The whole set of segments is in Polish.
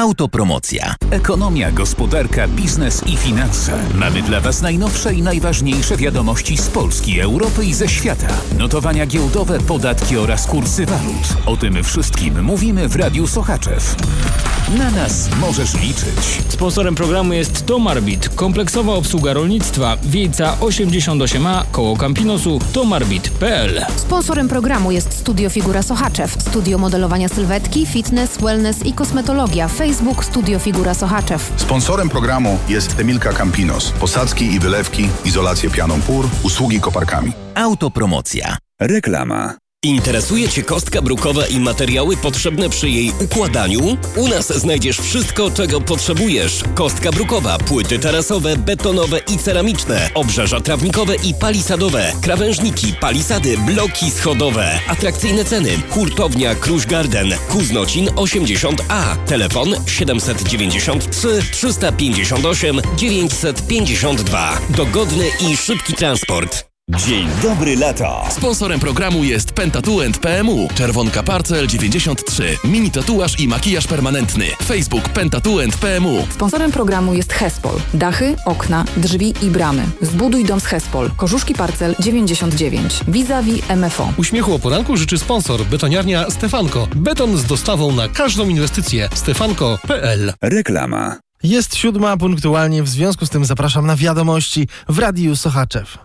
Autopromocja. Ekonomia, gospodarka, biznes i finanse. Mamy dla Was najnowsze i najważniejsze wiadomości z Polski, Europy i ze świata. Notowania giełdowe, podatki oraz kursy walut. O tym wszystkim mówimy w Radiu Sochaczew. Na nas możesz liczyć. Sponsorem programu jest Tomarbit, kompleksowa obsługa rolnictwa, Wiejca 88A, koło Campinosu, tomarbit.pl. Sponsorem programu jest Studio Figura Sochaczew, studio modelowania sylwetki, fitness, wellness i kosmetologia. Facebook Studio Figura Sochaczew. Sponsorem programu jest Emilka Campinos. Posadzki i wylewki, izolację pianą pór, usługi koparkami. Autopromocja. Reklama. Interesuje Cię kostka brukowa i materiały potrzebne przy jej układaniu? U nas znajdziesz wszystko, czego potrzebujesz. Kostka brukowa, płyty tarasowe, betonowe i ceramiczne, obrzeża trawnikowe i palisadowe, krawężniki, palisady, bloki schodowe. Atrakcyjne ceny. Hurtownia Kruś Garden, Kuznocin 80A. Telefon 793 358 952. Dogodny i szybki transport. Dzień dobry lata. Sponsorem programu jest Pentatu & PMU. Czerwonka Parcel 93. Mini tatuaż i makijaż permanentny. Facebook Pentatu & PMU. Sponsorem programu jest Hespol. Dachy, okna, drzwi i bramy. Zbuduj dom z Hespol. Korzuszki Parcel 99. Vis-a-vis MFO. Uśmiechu o poranku życzy sponsor. Betoniarnia Stefanko. Beton z dostawą na każdą inwestycję. Stefanko.pl. Reklama. Jest 7:00 punktualnie, w związku z tym zapraszam na wiadomości w Radiu Sochaczew.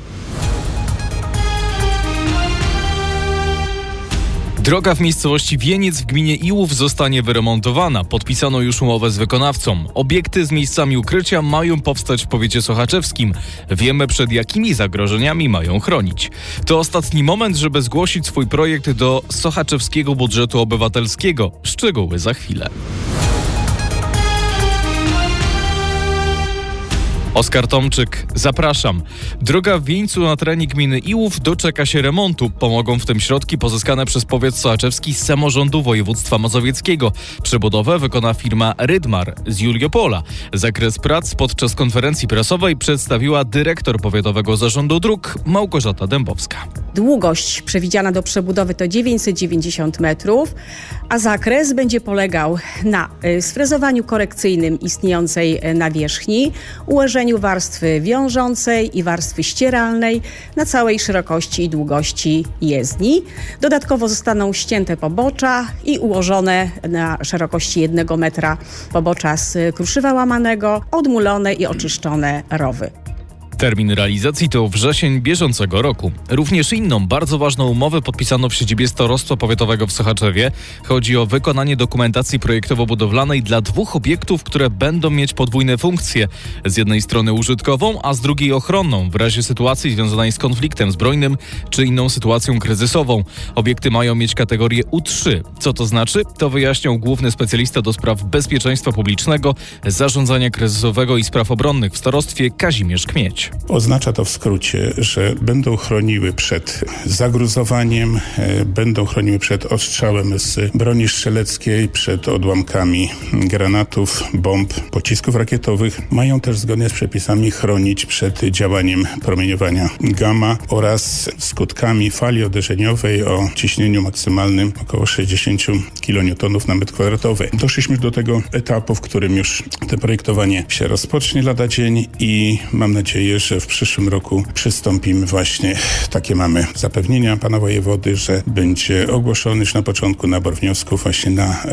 Droga w miejscowości Wieniec w gminie Iłów zostanie wyremontowana. Podpisano już umowę z wykonawcą. Obiekty z miejscami ukrycia mają powstać w powiecie sochaczewskim. Wiemy, przed jakimi zagrożeniami mają chronić. To ostatni moment, żeby zgłosić swój projekt do sochaczewskiego budżetu obywatelskiego. Szczegóły za chwilę. Oskar Tomczyk, zapraszam. Droga w Wieńcu na terenie gminy Iłów doczeka się remontu. Pomogą w tym środki pozyskane przez powiat sochaczewski z samorządu województwa mazowieckiego. Przebudowę wykona firma Rydmar z Juliopola. Zakres prac podczas konferencji prasowej przedstawiła dyrektor Powiatowego Zarządu Dróg Małgorzata Dębowska. Długość przewidziana do przebudowy to 990 metrów, a zakres będzie polegał na sfrezowaniu korekcyjnym istniejącej nawierzchni, ułożeniu warstwy wiążącej i warstwy ścieralnej na całej szerokości i długości jezdni. Dodatkowo zostaną ścięte pobocza i ułożone na szerokości 1 metra pobocza z kruszywa łamanego, odmulone i oczyszczone rowy. Termin realizacji to wrzesień bieżącego roku. Również inną, bardzo ważną umowę podpisano w siedzibie Starostwa Powiatowego w Sochaczewie. Chodzi o wykonanie dokumentacji projektowo-budowlanej dla 2 obiektów, które będą mieć podwójne funkcje. Z jednej strony użytkową, a z drugiej ochronną, w razie sytuacji związanej z konfliktem zbrojnym czy inną sytuacją kryzysową. Obiekty mają mieć kategorię U3. Co to znaczy? To wyjaśniał główny specjalista do spraw bezpieczeństwa publicznego, zarządzania kryzysowego i spraw obronnych w starostwie Kazimierz Kmieć. Oznacza to w skrócie, że będą chroniły przed zagruzowaniem, będą chroniły przed ostrzałem z broni strzeleckiej, przed odłamkami granatów, bomb, pocisków rakietowych. Mają też zgodnie z przepisami chronić przed działaniem promieniowania gamma oraz skutkami fali uderzeniowej o ciśnieniu maksymalnym około 60 kN na metr kwadratowy. Doszliśmy do tego etapu, w którym już to projektowanie się rozpocznie lada dzień i mam nadzieję, że w przyszłym roku przystąpimy właśnie, takie mamy zapewnienia pana wojewody, że będzie ogłoszony już na początku nabór wniosków właśnie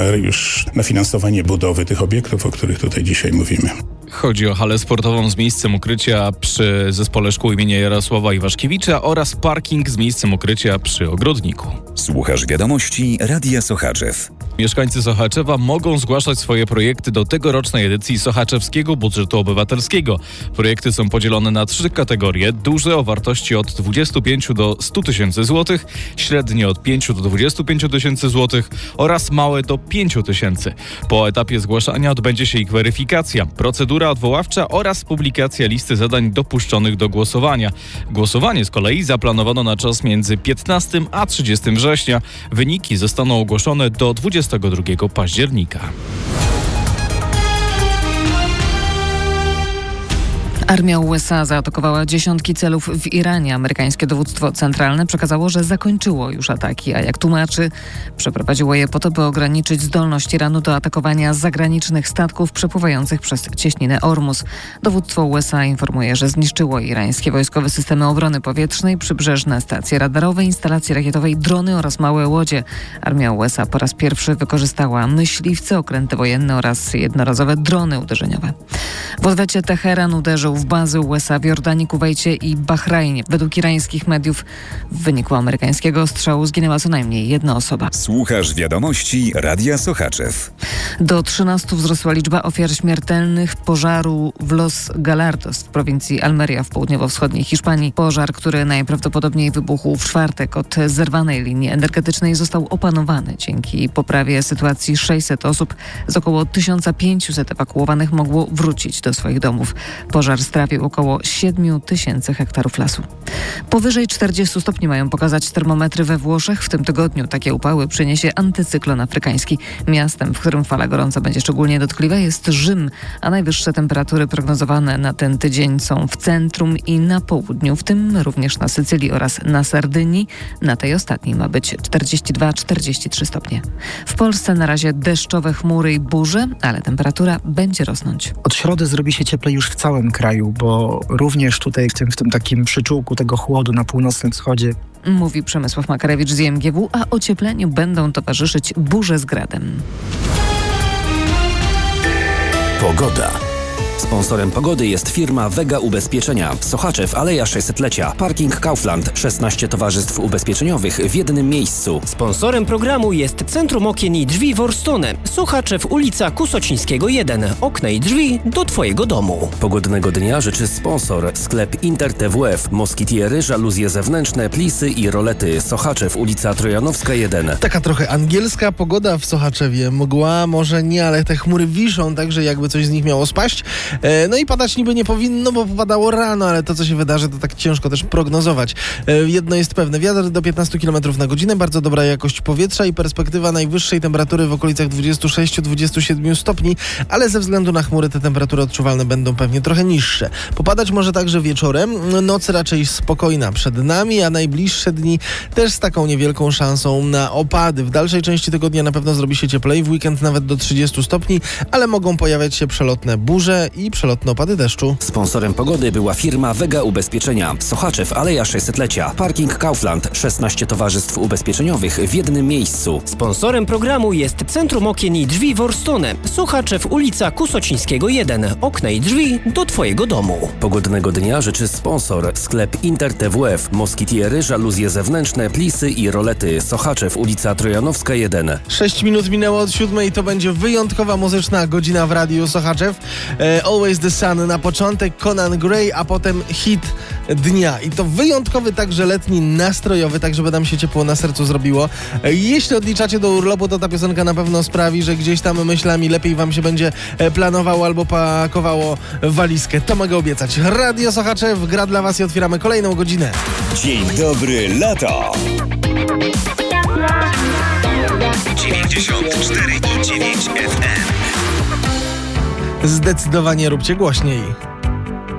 na finansowanie budowy tych obiektów, o których tutaj dzisiaj mówimy. Chodzi o halę sportową z miejscem ukrycia przy Zespole Szkół imienia Jarosława Iwaszkiewicza oraz parking z miejscem ukrycia przy Ogrodniku. Słuchasz wiadomości Radia Sochaczew. Mieszkańcy Sochaczewa mogą zgłaszać swoje projekty do tegorocznej edycji Sochaczewskiego Budżetu Obywatelskiego. Projekty są podzielone na 3 kategorie. Duże o wartości od 25 do 100 tysięcy złotych, średnie od 5 do 25 tysięcy złotych oraz małe do 5 tysięcy. Po etapie zgłaszania odbędzie się ich weryfikacja, procedura odwoławcza oraz publikacja listy zadań dopuszczonych do głosowania. Głosowanie z kolei zaplanowano na czas między 15 a 30 września. Wyniki zostaną ogłoszone do 22 października. Armia USA zaatakowała dziesiątki celów w Iranie. Amerykańskie dowództwo centralne przekazało, że zakończyło już ataki, a jak tłumaczy, przeprowadziło je po to, by ograniczyć zdolność Iranu do atakowania zagranicznych statków przepływających przez cieśninę Ormus. Dowództwo USA informuje, że zniszczyło irańskie wojskowe systemy obrony powietrznej, przybrzeżne stacje radarowe, instalacje rakietowe i drony oraz małe łodzie. Armia USA po raz pierwszy wykorzystała myśliwce, okręty wojenne oraz jednorazowe drony uderzeniowe. W odwecie Teheran uderzył w bazy USA w Jordanii, Kuwejcie i Bahrajnie. Według irańskich mediów w wyniku amerykańskiego ostrzału zginęła co najmniej jedna osoba. Słuchasz wiadomości Radia Sochaczew. Do 13 wzrosła liczba ofiar śmiertelnych pożaru w Los Galardos w prowincji Almeria w południowo-wschodniej Hiszpanii. Pożar, który najprawdopodobniej wybuchł w czwartek od zerwanej linii energetycznej, został opanowany. Dzięki poprawie sytuacji 600 osób z około 1500 ewakuowanych mogło wrócić do swoich domów. Pożar strawił około 7000 hektarów lasu. Powyżej 40 stopni mają pokazać termometry we Włoszech. W tym tygodniu takie upały przyniesie antycyklon afrykański. Miastem, w którym fala gorąca będzie szczególnie dotkliwa, jest Rzym, a najwyższe temperatury prognozowane na ten tydzień są w centrum i na południu, w tym również na Sycylii oraz na Sardynii. Na tej ostatniej ma być 42-43 stopnie. W Polsce na razie deszczowe chmury i burze, ale temperatura będzie rosnąć. Od środy zrobi się cieplej już w całym kraju, bo również tutaj w tym takim przyczółku tego chłodu na północnym wschodzie. Mówi Przemysław Makarewicz z IMGW, a ociepleniu będą towarzyszyć burze z gradem. Pogoda. Sponsorem pogody jest firma Vega Ubezpieczenia. Sochaczew, Aleja 600-lecia. Parking Kaufland. 16 towarzystw ubezpieczeniowych w jednym miejscu. Sponsorem programu jest Centrum Okien i Drzwi Worstone. Sochaczew, ulica Kusocińskiego 1. Okna i drzwi do Twojego domu. Pogodnego dnia życzy sponsor. Sklep Inter TWF. Moskitiery, żaluzje zewnętrzne, plisy i rolety. Sochaczew, ulica Trojanowska 1. Taka trochę angielska pogoda w Sochaczewie. Mgła może nie, ale te chmury wiszą, także jakby coś z nich miało spaść. No i padać niby nie powinno, bo padało rano, ale to, co się wydarzy, to tak ciężko też prognozować. Jedno jest pewne, wiatr do 15 km na godzinę, bardzo dobra jakość powietrza i perspektywa najwyższej temperatury w okolicach 26-27 stopni, ale ze względu na chmury te temperatury odczuwalne będą pewnie trochę niższe. Popadać może także wieczorem, noc raczej spokojna przed nami, a najbliższe dni też z taką niewielką szansą na opady. W dalszej części tygodnia na pewno zrobi się cieplej, w weekend nawet do 30 stopni, ale mogą pojawiać się przelotne burze i przelotne opady deszczu. Sponsorem pogody była firma Vega Ubezpieczenia. Sochaczew, Aleja 600-lecia. Parking Kaufland. 16 towarzystw ubezpieczeniowych w jednym miejscu. Sponsorem programu jest Centrum Okien i Drzwi Worstone. Sochaczew, ulica Kusocińskiego 1. Okna i drzwi do Twojego domu. Pogodnego dnia życzy sponsor. Sklep Inter TWF. Moskitiery, żaluzje zewnętrzne, plisy i rolety. Sochaczew, ulica Trojanowska 1. 6 minut minęło od 7. To będzie wyjątkowa muzyczna godzina w Radiu Sochaczew. Always the Sun na początek, Conan Gray, a potem hit dnia. I to wyjątkowy, także letni, nastrojowy, tak żeby nam się ciepło na sercu zrobiło. Jeśli odliczacie do urlopu, to ta piosenka na pewno sprawi, że gdzieś tam myślami lepiej wam się będzie planowało albo pakowało walizkę. To mogę obiecać. Radio Sochaczew gra dla was i otwieramy kolejną godzinę. Dzień dobry, lato! 94,9 FM. Zdecydowanie róbcie głośniej.